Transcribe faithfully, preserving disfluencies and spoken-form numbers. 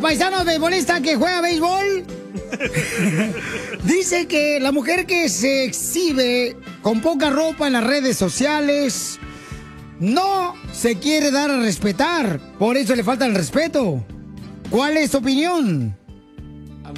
paisano beisbolista que juega béisbol dice que la mujer que se exhibe con poca ropa en las redes sociales no se quiere dar a respetar, por eso le falta el respeto. ¿Cuál es tu opinión?